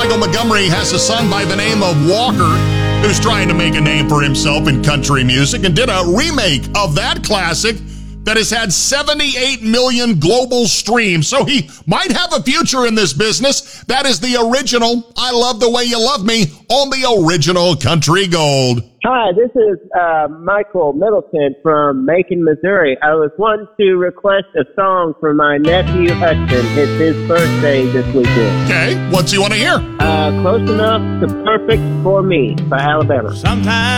Michael Montgomery has a son by the name of Walker who's trying to make a name for himself in country music and did a remake of that classic that has had 78 million global streams. So he might have a future in this business. That is the original I Love the Way You Love Me on the original Country Gold. Hi, this is Michael Middleton from Macon, Missouri. I was wanting to request a song for my nephew Hudson. It's his birthday this weekend. Okay, what do you want to hear? Close Enough to Perfect for Me by Alabama. Sometimes